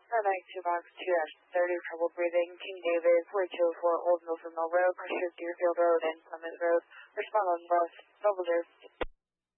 Runway 2 box 2-30, trouble breathing, King David, 4204 Old Milford Mill Road, Pressure Deerfield Road, and Plymouth Road. Respond on both, double